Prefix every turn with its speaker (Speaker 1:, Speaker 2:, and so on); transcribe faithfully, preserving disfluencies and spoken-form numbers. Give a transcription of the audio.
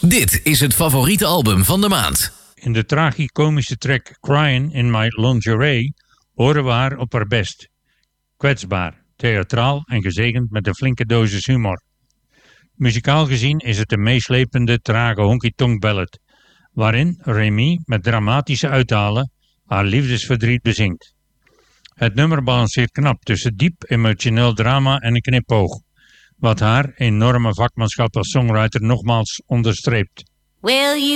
Speaker 1: Dit is het favoriete album van de maand.
Speaker 2: In de tragicomische track Crying in My Lingerie horen we haar op haar best. Kwetsbaar, theatraal en gezegend met een flinke dosis humor. Muzikaal gezien is het een meeslepende, trage honky-tonk ballad, waarin Remy met dramatische uithalen haar liefdesverdriet bezingt. Het nummer balanceert knap tussen diep emotioneel drama en een knipoog, wat haar enorme vakmanschap als songwriter nogmaals onderstreept.
Speaker 3: Will you